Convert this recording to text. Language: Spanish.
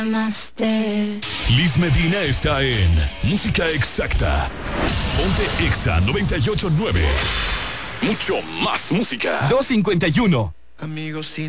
Liz Medina está en Música Exacta. Ponte Exa 98.9. Mucho más música. 251. Amigos, si